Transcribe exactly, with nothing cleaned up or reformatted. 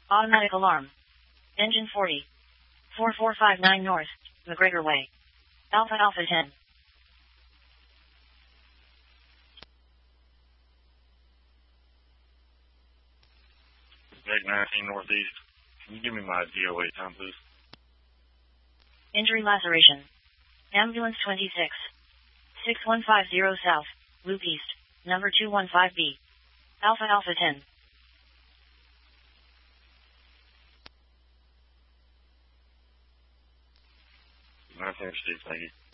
Automatic alarm. Engine forty. four four five nine North, McGregor Way. Alpha Alpha ten. Meg nineteen Northeast. Can you give me my D O A time, please? Injury laceration. Ambulance twenty-six. six one five zero South, Loop East, number two one five B. Alpha Alpha ten. nineteen Steve, thank you.